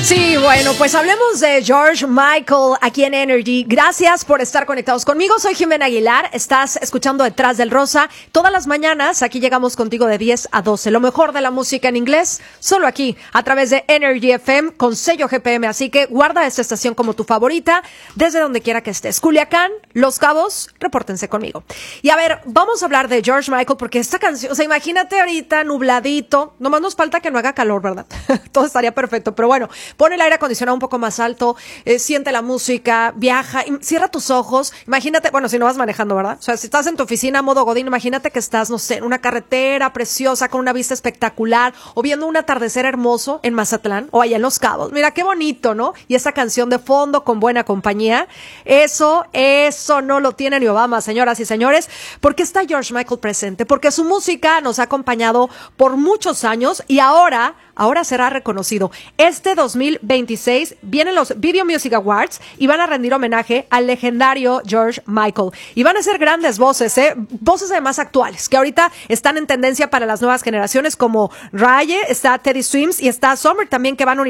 Sí, bueno, pues hablemos de George Michael aquí en Energy. Gracias por estar conectados conmigo. Soy Jimena Aguilar. Estás escuchando Detrás del Rosa. Todas las mañanas aquí llegamos contigo de 10 a 12. Lo mejor de la música en inglés, solo aquí, a través de Energy FM con sello GPM. Así que guarda esta estación como tu favorita desde donde quiera que estés. Culiacán, Los Cabos, repórtense conmigo. Y a ver, vamos a hablar de George Michael porque esta canción, o sea, imagínate ahorita nubladito. Nomás nos falta que no haga calor, ¿verdad? Todo estaría perfecto, pero bueno. Pon el aire acondicionado un poco más alto, siente la música, viaja, cierra tus ojos. Imagínate, bueno, si no vas manejando, ¿verdad? O sea, si estás en tu oficina modo godín, imagínate que estás, no sé, en una carretera preciosa con una vista espectacular o viendo un atardecer hermoso en Mazatlán o allá en Los Cabos. Mira, qué bonito, ¿no? Y esa canción de fondo con buena compañía. Eso no lo tiene ni Obama, señoras y señores. ¿Por qué está George Michael presente? Porque su música nos ha acompañado por muchos años y ahora será reconocido. Este 2026 vienen los Video Music Awards y van a rendir homenaje al legendario George Michael. Y van a ser grandes voces, voces además actuales, que ahorita están en tendencia para las nuevas generaciones, como Raye, está Teddy Swims y está Summer también, que van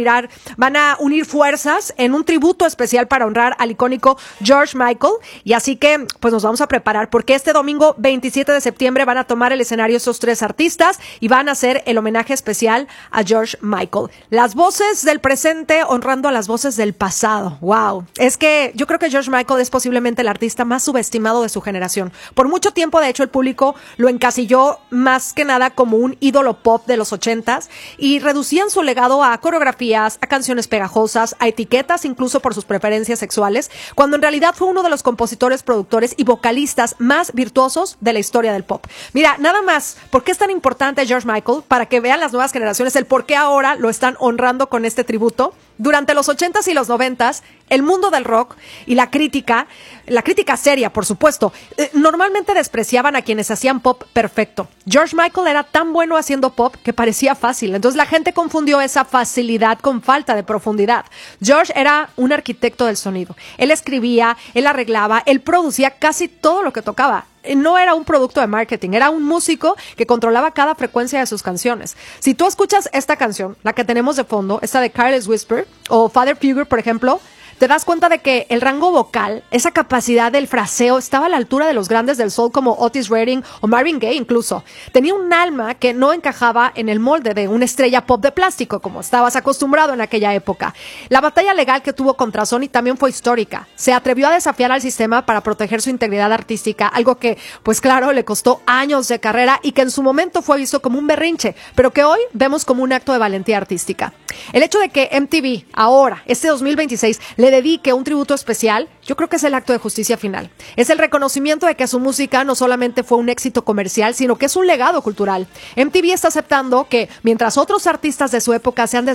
a unir fuerzas en un tributo especial para honrar al icónico George Michael. Y así que, pues nos vamos a preparar, porque este domingo 27 de septiembre van a tomar el escenario esos tres artistas y van a hacer el homenaje especial a George Michael. Las voces del presente honrando a las voces del pasado. Wow. Es que yo creo que George Michael es posiblemente el artista más subestimado de su generación. Por mucho tiempo, de hecho, el público lo encasilló más que nada como un ídolo pop de los 80s y reducían su legado a coreografías, a canciones pegajosas, a etiquetas, incluso por sus preferencias sexuales, cuando en realidad fue uno de los compositores, productores y vocalistas más virtuosos de la historia del pop. Mira, nada más, ¿por qué es tan importante George Michael? Para que vean las nuevas generaciones el por qué ahora lo están honrando con este tributo. Durante los 80s y los 90s, el mundo del rock y la crítica seria, por supuesto, normalmente despreciaban a quienes hacían pop perfecto. George Michael era tan bueno haciendo pop que parecía fácil. Entonces la gente confundió esa facilidad con falta de profundidad. George era un arquitecto del sonido. Él escribía, él arreglaba, él producía casi todo lo que tocaba. No era un producto de marketing, era un músico que controlaba cada frecuencia de sus canciones. Si tú escuchas esta canción, la que tenemos de fondo, esta de Careless Whisper o Father Figure, por ejemplo, te das cuenta de que el rango vocal, esa capacidad del fraseo, estaba a la altura de los grandes del soul como Otis Redding o Marvin Gaye incluso. Tenía un alma que no encajaba en el molde de una estrella pop de plástico, como estabas acostumbrado en aquella época. La batalla legal que tuvo contra Sony también fue histórica. Se atrevió a desafiar al sistema para proteger su integridad artística, algo que, pues claro, le costó años de carrera y que en su momento fue visto como un berrinche, pero que hoy vemos como un acto de valentía artística. El hecho de que MTV ahora, este 2026, le dedique un tributo especial, yo creo que es el acto de justicia final. Es el reconocimiento de que su música no solamente fue un éxito comercial, sino que es un legado cultural. MTV está aceptando que, mientras otros artistas de su época se han